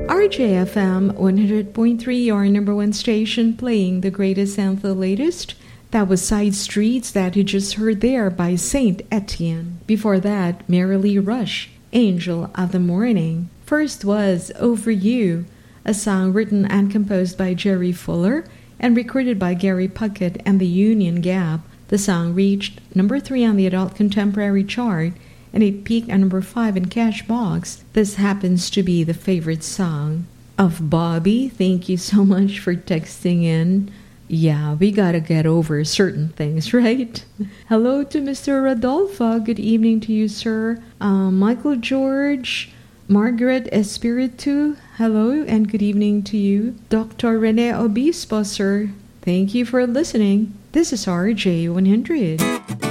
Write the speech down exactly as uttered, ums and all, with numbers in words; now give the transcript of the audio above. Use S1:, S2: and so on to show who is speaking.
S1: R J F M one hundred point three, your number one station, playing the greatest and the latest. That was Side Streets that you just heard there by Saint Etienne. Before that, Merrily Rush, Angel of the Morning. First was Over You, a song written and composed by Jerry Fuller and recorded by Gary Puckett and the Union Gap. The song reached number three on the Adult Contemporary chart, and it peaked at number five in Cashbox. This happens to be the favorite song of Bobby. Thank you so much for texting in. Yeah, we gotta get over certain things, right? Hello to Mister Rodolfo. Good evening to you, sir. Uh, Michael George, Margaret Espiritu. Hello and good evening to you. Doctor Rene Obispo, sir. Thank you for listening. This is R J one hundred.